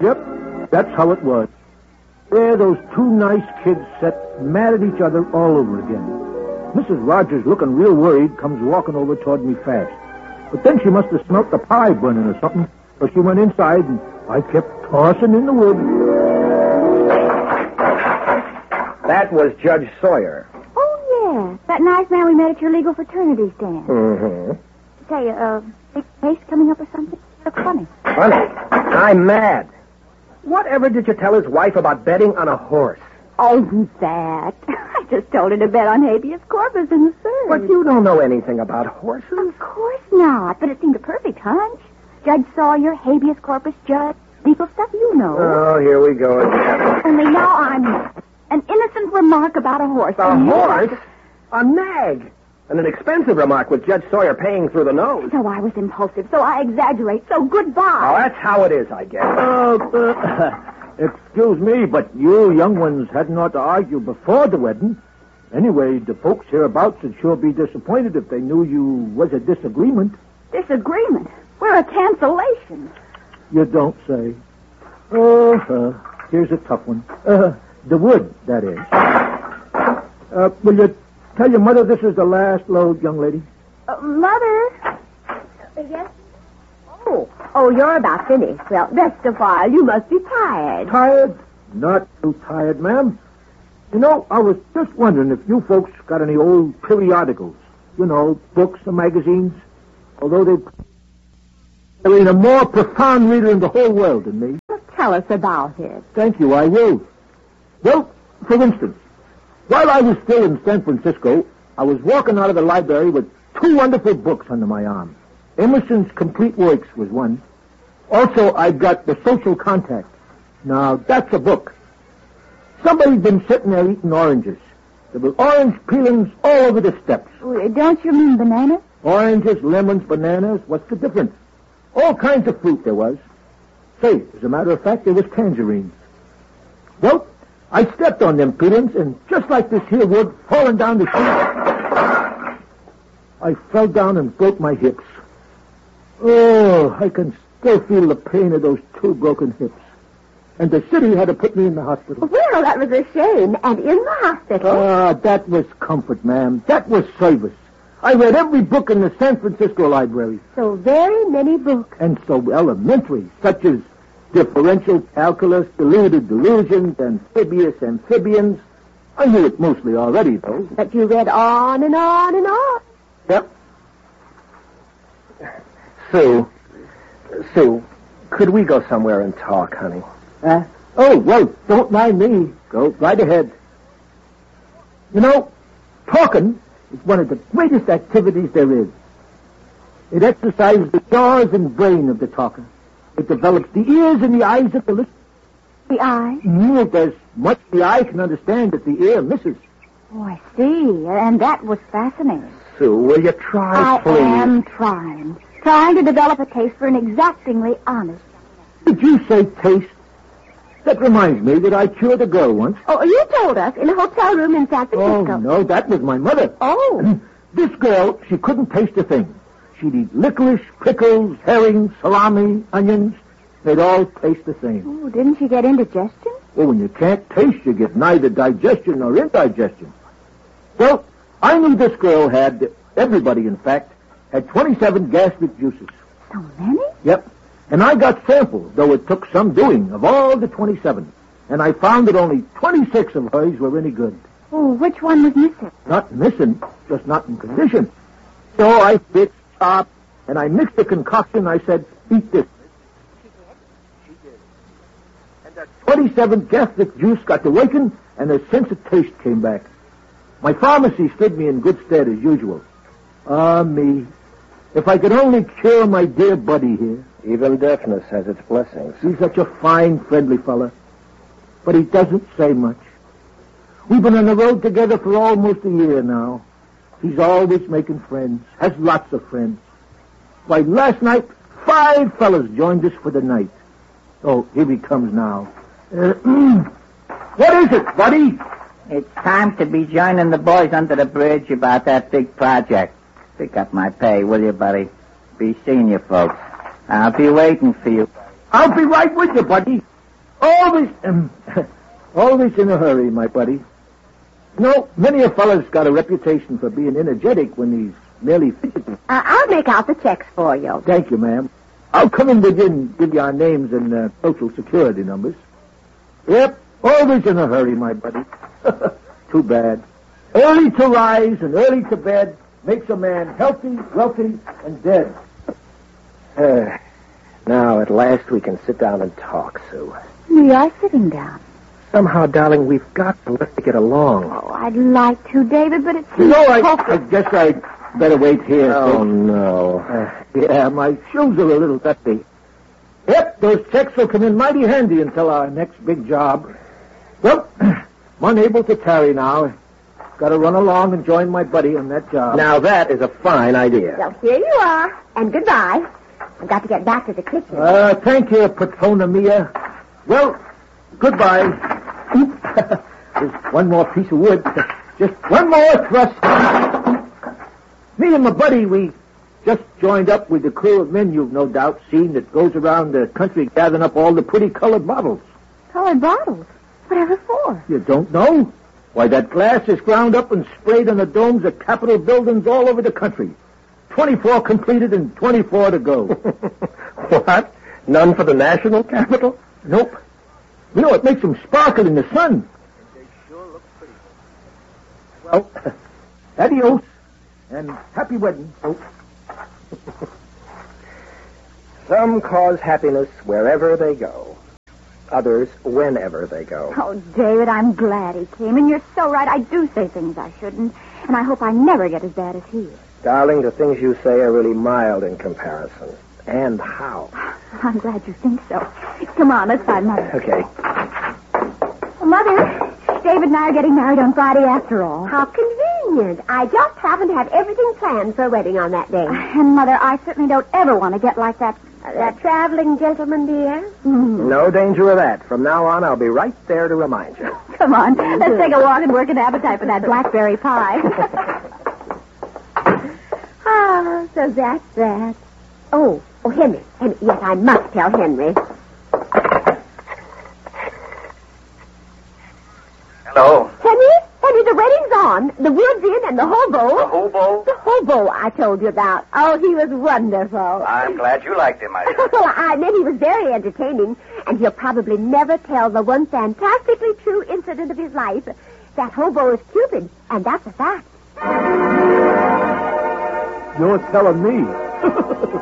Yep, that's how it was. There, those two nice kids sat mad at each other all over again. Mrs. Rogers, looking real worried, comes walking over toward me fast. But then she must have smelt the pie burning or something, so she went inside, and I kept tossing in the wood. That was Judge Sawyer. Oh, yeah. That nice man we met at your legal fraternity stand. Mm-hmm. Say, big case coming up or something? That's funny. Funny? I'm mad. Whatever did you tell his wife about betting on a horse? Oh, that. I just told her to bet on habeas corpus in the third. But you don't know anything about horses. Of course not, but it seemed a perfect hunch. Judge Sawyer, habeas corpus judge, legal stuff you know. Oh, here we go again. Only now I'm an innocent remark about a horse. A horse? A nag. And an expensive remark with Judge Sawyer paying through the nose. So I was impulsive, so I exaggerate, so goodbye. Oh, that's how it is, I guess. Excuse me, but you young ones hadn't ought to argue before the wedding. Anyway, the folks hereabouts would sure be disappointed if they knew you was a disagreement. Disagreement? We're a cancellation. You don't say. Here's a tough one. The wood, that is. Will you tell your mother this is the last load, young lady? Mother? Yes? Oh, you're about finished. Well, rest a while. You must be tired. Tired? Not too tired, ma'am. You know, I was just wondering if you folks got any old periodicals. You know, books or magazines. Although they're in a more profound reader in the whole world than me. Tell us about it. Thank you, I will. Well, for instance, while I was still in San Francisco, I was walking out of the library with two wonderful books under my arm. Emerson's Complete Works was one. Also, I got The Social Contact. Now, that's a book. Somebody's been sitting there eating oranges. There were orange peelings all over the steps. Don't you mean bananas? Oranges, lemons, bananas. What's the difference? All kinds of fruit there was. Say, as a matter of fact, there was tangerines. Well, I stepped on them peelings, and just like this here wood falling down the chute, I fell down and broke my hips. Oh, I can still feel the pain of those two broken hips. And the city had to put me in the hospital. Well, that was a shame. And in the hospital? Ah, that was comfort, ma'am. That was service. I read every book in the San Francisco library. So very many books. And so elementary, such as differential calculus, diluted delusions, amphibious amphibians. I knew it mostly already, though. But you read on and on and on. Yep. Sue, could we go somewhere and talk, honey? Oh, well, don't mind me. Go right ahead. You know, talking is one of the greatest activities there is. It exercises the jaws and brain of the talker. It develops the ears and the eyes of the listener. The eye? There's much the eye can understand that the ear misses. Oh, I see. And that was fascinating. Sue, will you try, please? I am trying. Trying to develop a taste for an exactingly honest. Did you say taste? That reminds me that I cured a girl once. Oh, you told us in a hotel room in San Francisco. Oh, no, that was my mother. Oh. This girl, she couldn't taste a thing. She'd eat licorice, pickles, herring, salami, onions. They'd all taste the same. Oh, didn't she get indigestion? Well, when you can't taste, you get neither digestion nor indigestion. Well, I knew this girl had, everybody in fact, had 27 gastric juices. So many? Yep. And I got samples, though it took some doing, of all the 27. And I found that only 26 of hers were any good. Oh, which one was missing? Not missing, just not in condition. So I fixed up, and I mixed the concoction. I said, eat this. She did. And that 27 gastric juice got to working, and the sense of taste came back. My pharmacy stood me in good stead as usual. Ah, me. If I could only cure my dear buddy here. Even deafness has its blessings. He's such a fine, friendly fella. But he doesn't say much. We've been on the road together for almost a year now. He's always making friends, has lots of friends. Why, last night, 5 fellas joined us for the night. Oh, here he comes now. What is it, buddy? It's time to be joining the boys under the bridge about that big project. Pick up my pay, will you, buddy? Be seeing you folks. I'll be waiting for you. I'll be right with you, buddy. Always, always in a hurry, my buddy. No, many a fella's got a reputation for being energetic when he's merely fidgety. I'll make out the checks for you. Thank you, ma'am. I'll come in with you and give you our names and social security numbers. Yep, always in a hurry, my buddy. Too bad. Early to rise and early to bed makes a man healthy, wealthy, and dead. Now, at last, we can sit down and talk, Sue. We are sitting down. Somehow, darling, we've got to learn to get along. Oh, I'd like to, David, but it's... No, I guess I'd better wait here. Oh, no. Yeah, my shoes are a little dusty. Yep, those checks will come in mighty handy until our next big job. Well, I'm unable to tarry now. Got to run along and join my buddy on that job. Now, that is a fine idea. Well, here you are, and goodbye. I've got to get back to the kitchen. Thank you, Patrona Mia. Well, goodbye. There's one more piece of wood. Just one more thrust. Me and my buddy, we just joined up with the crew of men you've no doubt seen that goes around the country gathering up all the pretty colored bottles. Colored bottles? Whatever for? You don't know? Why, that glass is ground up and sprayed on the domes of Capitol buildings all over the country. 24 completed and 24 to go. What? None for the national capital? Nope. You know, it makes them sparkle in the sun. They sure look pretty. Well, adios, and happy wedding, folks. Some cause happiness wherever they go. Others whenever they go. Oh, David, I'm glad he came, and you're so right. I do say things I shouldn't, and I hope I never get as bad as he is. Darling, the things you say are really mild in comparison. And how? I'm glad you think so. Come on, let's find Mother. Okay. Well, Mother, David and I are getting married on Friday after all. How convenient. I just happen to have everything planned for a wedding on that day. And, Mother, I certainly don't ever want to get like that... That traveling gentleman, dear? No danger of that. From now on, I'll be right there to remind you. Come on, let's take a walk and work an appetite for that blackberry pie. Oh, so that's that. Oh, Henry. Yes, I must tell Henry. Hello. Henry, the wedding's on. The wood's in and the hobo. The hobo? The hobo I told you about. Oh, he was wonderful. I'm glad you liked him, my dear. Well, I meant he was very entertaining, and he'll probably never tell the one fantastically true incident of his life. That hobo is Cupid, and that's a fact. You're telling me.